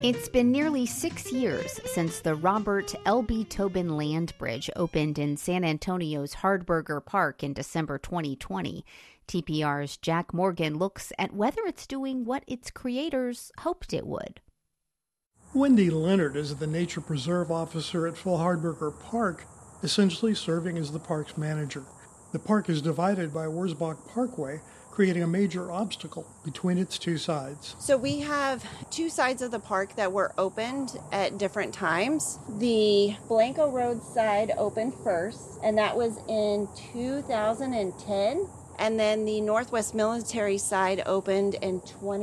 It's been nearly 6 years since the Robert L.B. Tobin Land Bridge opened in San Antonio's Hardberger Park in December 2020. TPR's Jack Morgan looks at whether it's doing what its creators hoped it would. Wendy Leonard is the Nature Preserve Officer at Phil Hardberger Park, essentially serving as the park's manager. The park is divided by Wurzbach Parkway, creating a major obstacle between its two sides. So we have two sides of the park that were opened at different times. The Blanco Road side opened first, and that was in 2010. And then the Northwest Military side opened in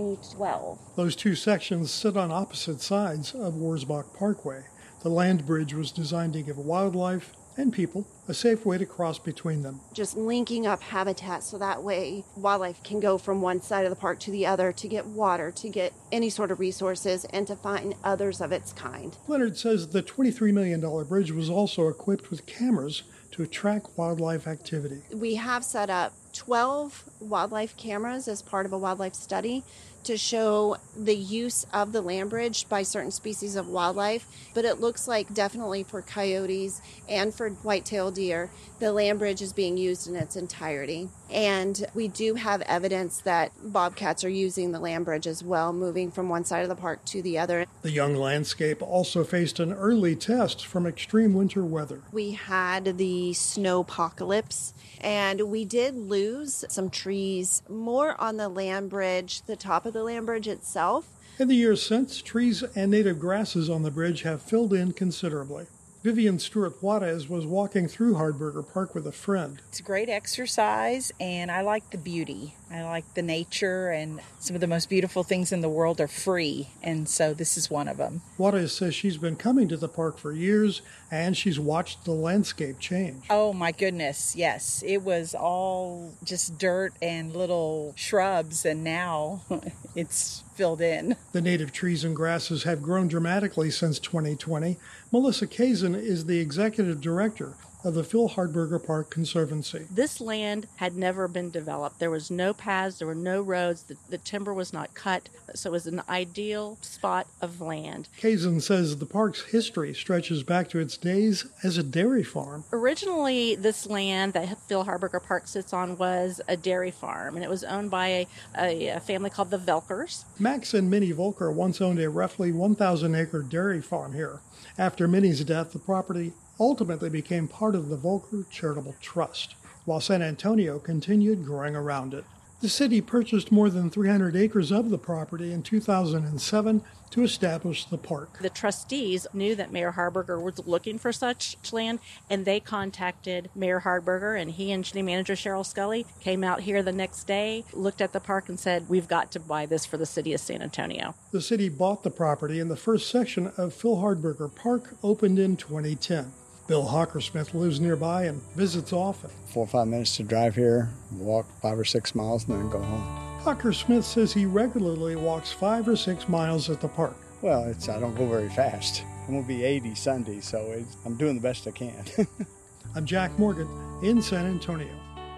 2012. Those two sections sit on opposite sides of Wurzbach Parkway. The land bridge was designed to give wildlife and people a safe way to cross between them. Just linking up habitat so that way wildlife can go from one side of the park to the other to get water, to get any sort of resources, and to find others of its kind. Leonard says the $23 million bridge was also equipped with cameras to track wildlife activity. We have set up 12 wildlife cameras as part of a wildlife study to show the use of the land bridge by certain species of wildlife, but it looks like definitely for coyotes and for white-tailed deer, the land bridge is being used in its entirety. And we do have evidence that bobcats are using the land bridge as well, moving from one side of the park to the other. The young landscape also faced an early test from extreme winter weather. We had the snowpocalypse, and we did lose some trees more on the land bridge, the top of the land bridge itself. In the years since, trees and native grasses on the bridge have filled in considerably. Vivian Stewart Juarez was walking through Hardberger Park with a friend. It's a great exercise, and I like the beauty. I like the nature, and some of the most beautiful things in the world are free, and so this is one of them. Juarez says she's been coming to the park for years, and she's watched the landscape change. Oh my goodness, yes. It was all just dirt and little shrubs, and now it's filled in. The native trees and grasses have grown dramatically since 2020. Melissa Kazin is the executive director of the Phil Hardberger Park Conservancy. This land had never been developed. There was no paths, there were no roads, the timber was not cut, so it was an ideal spot of land. Kazin says the park's history stretches back to its days as a dairy farm. Originally, this land that Phil Hardberger Park sits on was a dairy farm, and it was owned by a family called the Velkers. Max and Minnie Volker once owned a roughly 1,000-acre dairy farm here. After Minnie's death, the property ultimately became part of the Volker Charitable Trust, while San Antonio continued growing around it. The city purchased more than 300 acres of the property in 2007 to establish the park. The trustees knew that Mayor Hardberger was looking for such land, and they contacted Mayor Hardberger, and he and city manager Cheryl Scully came out here the next day, looked at the park, and said, "We've got to buy this for the city of San Antonio." The city bought the property, and the first section of Phil Hardberger Park opened in 2010. Bill Hockersmith lives nearby and visits often. 4 or 5 minutes to drive here, walk 5 or 6 miles, and then go home. Hockersmith says he regularly walks 5 or 6 miles at the park. Well, I don't go very fast. I'm going to be 80 Sunday, so I'm doing the best I can. I'm Jack Morgan in San Antonio.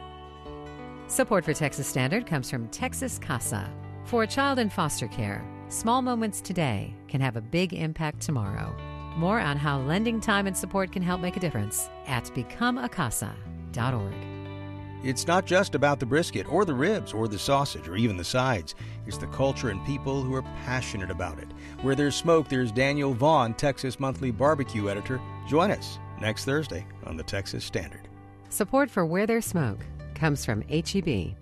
Support for Texas Standard comes from Texas Casa. For a child in foster care, small moments today can have a big impact tomorrow. More on how lending time and support can help make a difference at becomeacasa.org. It's not just about the brisket or the ribs or the sausage or even the sides. It's the culture and people who are passionate about it. Where there's smoke, there's Daniel Vaughn, Texas Monthly Barbecue Editor. Join us next Thursday on the Texas Standard. Support for Where There's Smoke comes from H-E-B.